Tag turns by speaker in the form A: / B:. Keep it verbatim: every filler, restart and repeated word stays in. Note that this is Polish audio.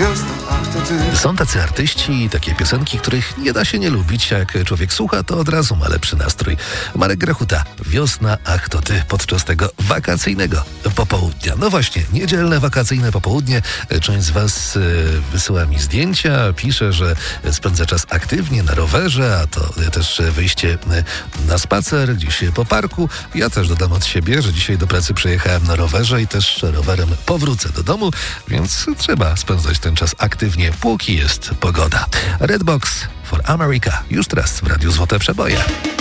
A: Wiosna, ach to ty.
B: Są tacy artyści i takie piosenki, których nie da się nie lubić. Jak człowiek słucha, to od razu ma lepszy nastrój. Marek Grechuta, Wiosna, ach to ty, podczas tego wakacyjnego popołudnia. No właśnie, niedzielne wakacyjne popołudnie. Część z was y, wysyła mi zdjęcia, pisze, że spędza czas aktywnie na rowerze, a to też wyjście na spacer gdzieś po parku. Ja też dodam od siebie, że dzisiaj do pracy przyjechałem na rowerze i też rowerem powrócę do domu, więc trzeba spędzać ten czas aktywnie, póki jest pogoda. Redbox for America. Już teraz w Radiu Złote Przeboje.